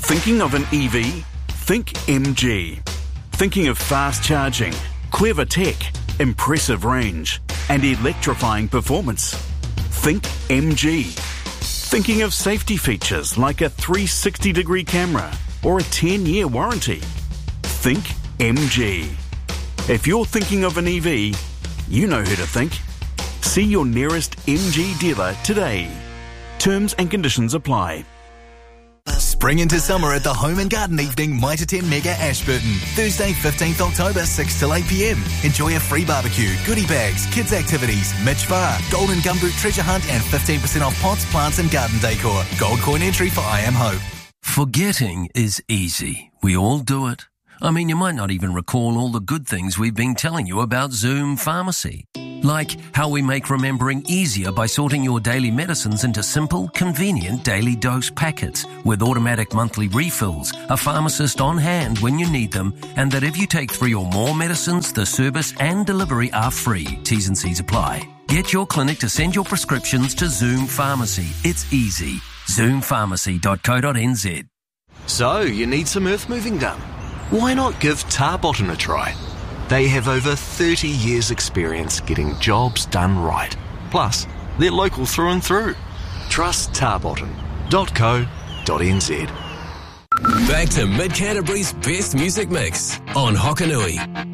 Thinking of an EV? Think MG. Thinking of fast charging, clever tech, impressive range, and electrifying performance? Think MG. Thinking of safety features like a 360-degree camera or a 10-year warranty? Think MG. If you're thinking of an EV, you know who to think. See your nearest MG dealer today. Terms and conditions apply. Spring into summer at the Home and Garden Evening Mitre 10 Mega Ashburton. Thursday, 15th October, 6 till 8 p.m. Enjoy a free barbecue, goodie bags, kids activities, Mitch Farr, Golden Gumboot treasure hunt and 15% off pots, plants and garden decor. Gold coin entry for I Am Hope. Forgetting is easy. We all do it. I mean, you might not even recall all the good things we've been telling you about Zoom Pharmacy. Like how we make remembering easier by sorting your daily medicines into simple, convenient daily dose packets with automatic monthly refills, a pharmacist on hand when you need them, and that if you take 3 or more medicines, the service and delivery are free. T's and C's apply. Get your clinic to send your prescriptions to Zoom Pharmacy. It's easy. ZoomPharmacy.co.nz. So, you need some earth moving done? Why not give Tarbotton a try? They have over 30 years experience getting jobs done right. Plus, they're local through and through. Trust Tarbotton.co.nz. Back to Mid Canterbury's best music mix on Hokanui.